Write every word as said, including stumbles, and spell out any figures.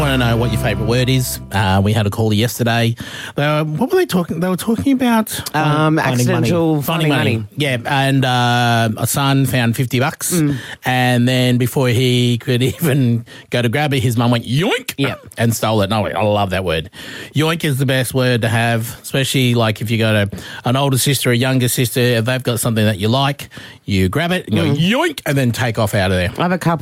want to know what your favourite word is. Uh, we had a caller yesterday. They were, what were they talking? They were talking about um, finding accidental money. finding money. money. Yeah, and uh, a son found fifty bucks, mm. and then before he could even go to grab it, his mum went yoink, yep. and stole it. No, I love that word. Yoink is the best word to have, especially like if you got a, an older sister, a younger sister. If they've got something that you like, you grab it and mm. go yoink, and then take off out of there. I have a couple